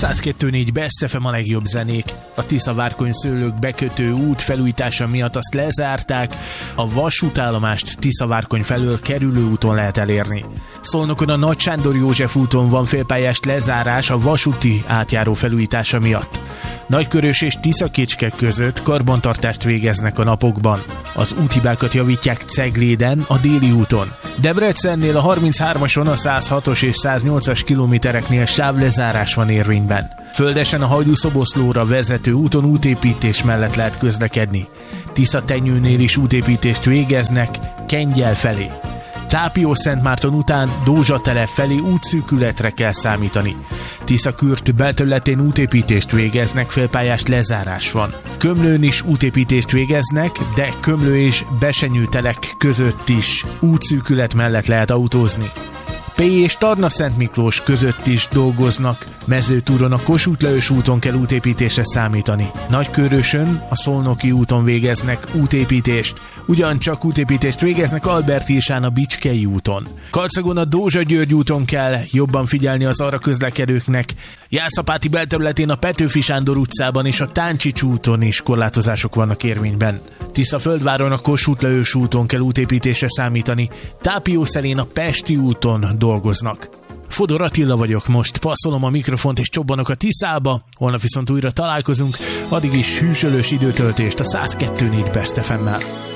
102.4 Best FM a legjobb zenék. A Tisza-Várkony-Szőlők bekötő út felújítása miatt azt lezárták, a vasútállomást Tisza-Várkony felől kerülő úton lehet elérni. Szolnokon a Nagy Sándor József úton van félpályás lezárás a vasúti átjáró felújítása miatt. Nagykörös és Tiszakécske között karbantartást végeznek a napokban. Az úthibákat javítják Cegléden, a déli úton. Debrecennél a 33-ason, a 106-os és 108-as kilométereknél sávlezárás van érvényben. Földesen a Hajdú-Szoboszlóra vezető úton útépítés mellett lehet közlekedni. Tiszatenyőnél is útépítést végeznek Kengyel felé. Tápió-Szentmárton után Dózsatelep felé útszűkületre kell számítani. Tiszakürt belterületén útépítést végeznek, félpályás lezárás van. Kömlőn is útépítést végeznek, de Kömlő és Besenyőtelek között is útszűkület mellett lehet autózni. Pély és Tarna-Szent Miklós között is dolgoznak. Mezőtúron a Kossuth-Lajos úton kell útépítésre számítani. Nagykőrösön a Szolnoki úton végeznek útépítést. Ugyancsak útépítést végeznek Albertisán a Bicskei úton. Karcagon a Dózsa-György úton kell jobban figyelni az arra közlekedőknek. Jászapáti belterületén a Petőfi Sándor utcában és a Táncsics úton is korlátozások vannak érvényben. Tiszaföldváron a Kossuth-Lajos úton kell útépítésre számítani. Tápiószelén a Pesti úton dolgoznak. Fodor Attila vagyok, most passzolom a mikrofont és csobbanok a Tiszába, holnap viszont újra találkozunk, addig is hűsölős időtöltést a 102.4 Best FM-mel.